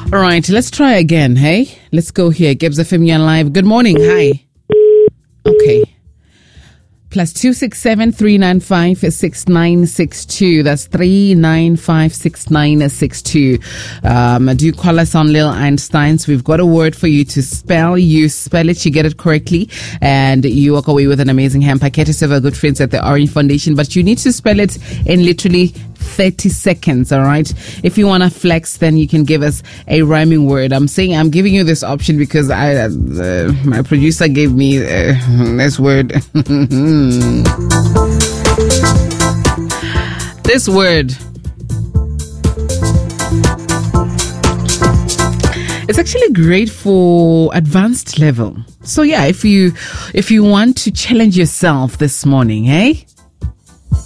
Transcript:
All right, let's try again, hey? Let's go here. Gibbs FM, you're live. Good morning. Hi. Okay. Plus 267 395 6962. That's 395 6962. Do you call us on Lil Einsteins? We've got a word for you to spell. You spell it, you get it correctly, and you walk away with an amazing hamper. Courtesy of our good friends at the Orange Foundation. But you need to spell it in literally 30 seconds, all right? If you want to flex, then you can give us a rhyming word. I'm giving you this option because my producer gave me this word. This word. It's actually great for advanced level. So yeah, if you want to challenge yourself this morning, hey?